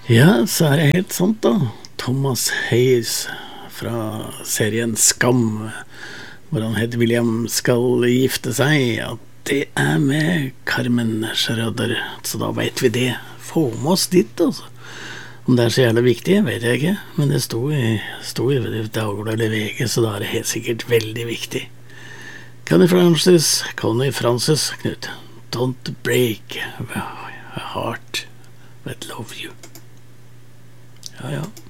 Ja, så det helt sant da. Thomas Hayes fra serien Skam, hvor han heter William skal gifte seg, at det med Carmen Schroeder, så da vet vi det. Få med oss dit, altså. Om det så jævlig viktig, vet jeg ikke, men det sto i Dagbladet VG, så da det helt sikkert veldig viktig. Connie Francis, Knut. Don't break a heart that love you. Ja, ja.